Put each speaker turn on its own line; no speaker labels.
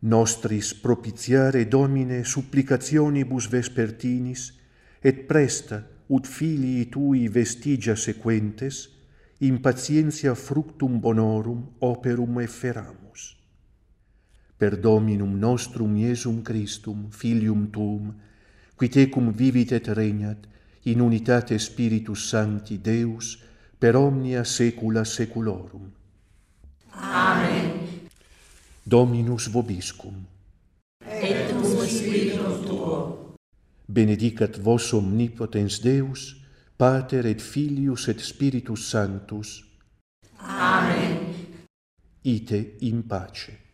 Nostris propitiare, Domine, supplicationibus vespertinis, et presta, ut filii tui vestigia sequentes, in patientia fructum bonorum operum efferamus. Per Dominum nostrum Iesum Christum, Filium Tuum, qui tecum vivit et regnat, in unitate Spiritus Sancti Deus, per omnia saecula saeculorum.
Amen.
Dominus vobiscum.
Et cum spiritu tuo.
Benedicat vos omnipotens Deus, Pater et Filius et Spiritus Sanctus.
Amen.
Ite in pace.